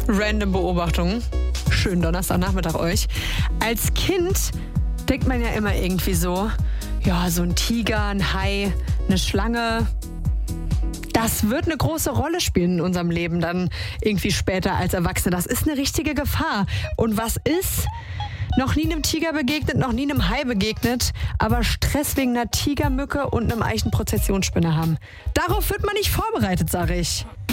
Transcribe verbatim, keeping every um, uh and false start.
Random Beobachtungen. Schönen Donnerstagnachmittag euch. Als Kind denkt man ja immer irgendwie so, ja, so ein Tiger, ein Hai, eine Schlange, das wird eine große Rolle spielen in unserem Leben dann irgendwie später als Erwachsene. Das ist eine richtige Gefahr. Und was ist? Noch nie einem Tiger begegnet, noch nie einem Hai begegnet, aber Stress wegen einer Tigermücke und einem Eichenprozessionsspinne haben. Darauf wird man nicht vorbereitet, sag ich.